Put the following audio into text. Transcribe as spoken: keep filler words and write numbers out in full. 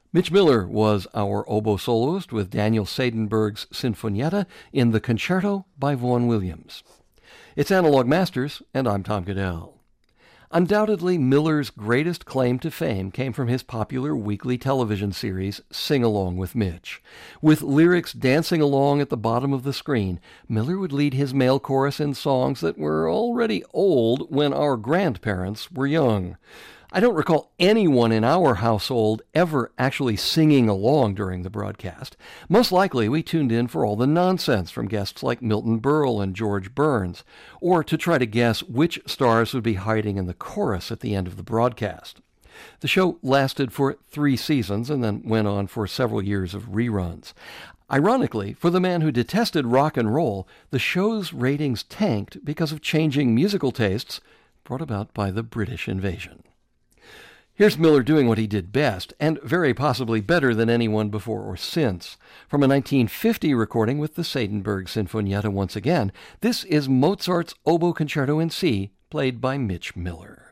Mitch Miller was our oboe soloist with Daniel Seidenberg's Sinfonietta in the Concerto by Vaughan Williams. It's Analog Masters, and I'm Tom Goodell. Undoubtedly, Miller's greatest claim to fame came from his popular weekly television series, Sing Along with Mitch. With lyrics dancing along at the bottom of the screen, Miller would lead his male chorus in songs that were already old when our grandparents were young. I don't recall anyone in our household ever actually singing along during the broadcast. Most likely we tuned in for all the nonsense from guests like Milton Berle and George Burns, or to try to guess which stars would be hiding in the chorus at the end of the broadcast. The show lasted for three seasons and then went on for several years of reruns. Ironically, for the man who detested rock and roll, the show's ratings tanked because of changing musical tastes brought about by the British invasion. Here's Miller doing what he did best, and very possibly better than anyone before or since. From a nineteen fifty recording with the Seidenberg Sinfonietta once again, this is Mozart's Oboe Concerto in C, played by Mitch Miller.